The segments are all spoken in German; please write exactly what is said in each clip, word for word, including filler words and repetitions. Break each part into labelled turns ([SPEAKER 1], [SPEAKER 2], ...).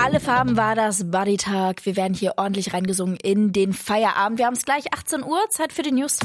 [SPEAKER 1] Alle Farben war das Buddy-Tag. Wir werden hier ordentlich reingesungen in den Feierabend. Wir haben es gleich achtzehn Uhr, Zeit für die News.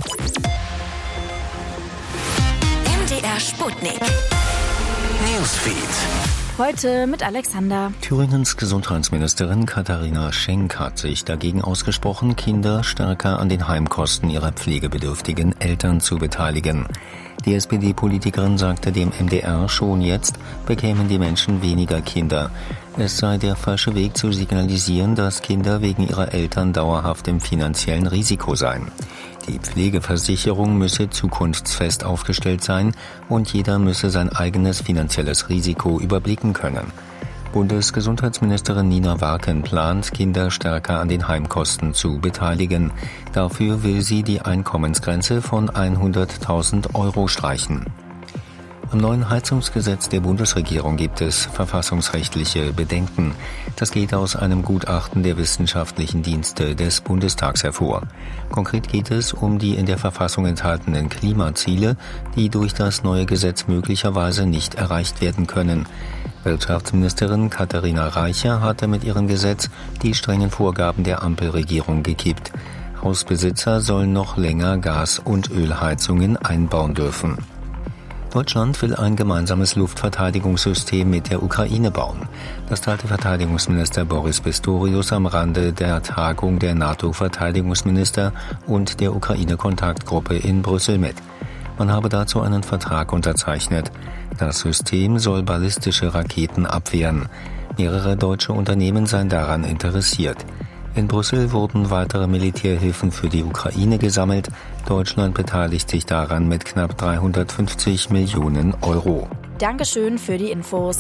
[SPEAKER 2] M D R Sputnik Newsfeed.
[SPEAKER 1] Heute mit Alexander.
[SPEAKER 3] Thüringens Gesundheitsministerin Katharina Schenk hat sich dagegen ausgesprochen, Kinder stärker an den Heimkosten ihrer pflegebedürftigen Eltern zu beteiligen. Die S P D-Politikerin sagte dem M D R, schon jetzt bekämen die Menschen weniger Kinder. Es sei der falsche Weg zu signalisieren, dass Kinder wegen ihrer Eltern dauerhaft im finanziellen Risiko seien. Die Pflegeversicherung müsse zukunftsfest aufgestellt sein und jeder müsse sein eigenes finanzielles Risiko überblicken können. Bundesgesundheitsministerin Nina Warken plant, Kinder stärker an den Heimkosten zu beteiligen. Dafür will sie die Einkommensgrenze von hunderttausend Euro streichen. Am neuen Heizungsgesetz der Bundesregierung gibt es verfassungsrechtliche Bedenken. Das geht aus einem Gutachten der wissenschaftlichen Dienste des Bundestags hervor. Konkret geht es um die in der Verfassung enthaltenen Klimaziele, die durch das neue Gesetz möglicherweise nicht erreicht werden können. Wirtschaftsministerin Katharina Reicher hatte mit ihrem Gesetz die strengen Vorgaben der Ampelregierung gekippt. Hausbesitzer sollen noch länger Gas- und Ölheizungen einbauen dürfen. Deutschland will ein gemeinsames Luftverteidigungssystem mit der Ukraine bauen. Das teilte Verteidigungsminister Boris Pistorius am Rande der Tagung der NATO-Verteidigungsminister und der Ukraine-Kontaktgruppe in Brüssel mit. Man habe dazu einen Vertrag unterzeichnet. Das System soll ballistische Raketen abwehren. Mehrere deutsche Unternehmen seien daran interessiert. In Brüssel wurden weitere Militärhilfen für die Ukraine gesammelt. Deutschland beteiligt sich daran mit knapp dreihundertfünfzig Millionen Euro.
[SPEAKER 1] Dankeschön für die Infos.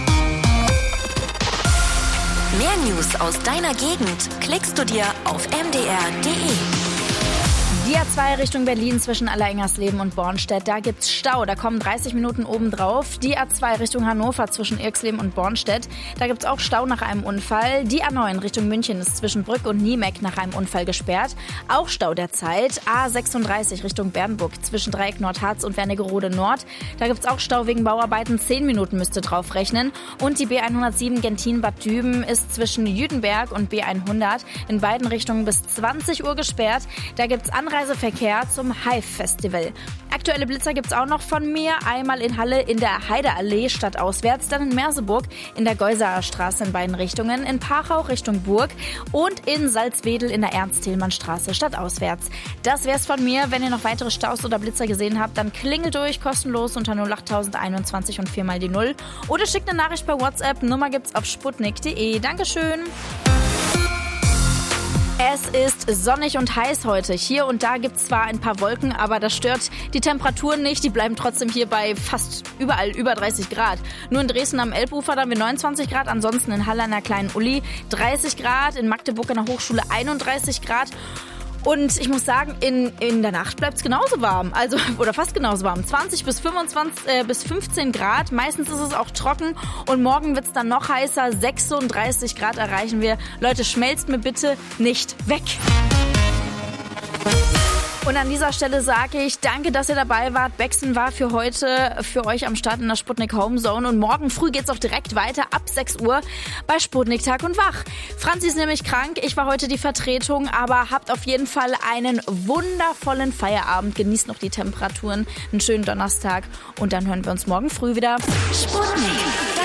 [SPEAKER 2] Mehr News aus deiner Gegend klickst du dir auf m d r punkt d e.
[SPEAKER 1] Die A zwei Richtung Berlin zwischen Allerengersleben und Bornstedt, da gibt's Stau, da kommen dreißig Minuten obendrauf. Die A zwei Richtung Hannover zwischen Irxleben und Bornstedt, da gibt's auch Stau nach einem Unfall. Die A neun Richtung München ist zwischen Brück und Niemeck nach einem Unfall gesperrt. Auch Stau derzeit. A sechsunddreißig Richtung Bernburg zwischen Dreieck Nordharz und Wernigerode Nord, da gibt's auch Stau wegen Bauarbeiten. zehn Minuten müsste drauf rechnen. Und die B hundertsieben Gentin-Bad Düben ist zwischen Jüdenberg und B hundert in beiden Richtungen bis zwanzig Uhr gesperrt. Da gibt's Anreiseverkehr zum Hive-Festival. Aktuelle Blitzer gibt's auch noch von mir. Einmal in Halle in der Heideallee stadtauswärts, dann in Merseburg in der Geusaer Straße in beiden Richtungen, in Pachau Richtung Burg und in Salzwedel in der Ernst-Thälmann-Straße stadtauswärts. Das wär's von mir. Wenn ihr noch weitere Staus oder Blitzer gesehen habt, dann klingelt durch, kostenlos unter null acht einundzwanzig und vier mal die Null oder schickt eine Nachricht per WhatsApp. Nummer gibt's auf sputnik punkt d e. Dankeschön. Es ist sonnig und heiß heute. Hier und da gibt es zwar ein paar Wolken, aber das stört die Temperaturen nicht. Die bleiben trotzdem hier bei fast überall über dreißig Grad. Nur in Dresden am Elbufer, da haben wir neunundzwanzig Grad. Ansonsten in Halle an der Kleinen Uli dreißig Grad. In Magdeburg an der Hochschule einunddreißig Grad. Und ich muss sagen, in, in der Nacht bleibt es genauso warm, also oder fast genauso warm. zwanzig bis fünfundzwanzig äh, bis fünfzehn Grad. Meistens ist es auch trocken und morgen wird es dann noch heißer. sechsunddreißig Grad erreichen wir. Leute, schmelzt mir bitte nicht weg. Und an dieser Stelle sage ich, danke, dass ihr dabei wart. Bexen war für heute für euch am Start in der Sputnik Homezone. Und morgen früh geht's auch direkt weiter ab sechs Uhr bei Sputnik Tag und Wach. Franzi ist nämlich krank. Ich war heute die Vertretung. Aber habt auf jeden Fall einen wundervollen Feierabend. Genießt noch die Temperaturen. Einen schönen Donnerstag. Und dann hören wir uns morgen früh wieder.
[SPEAKER 2] Sputnik.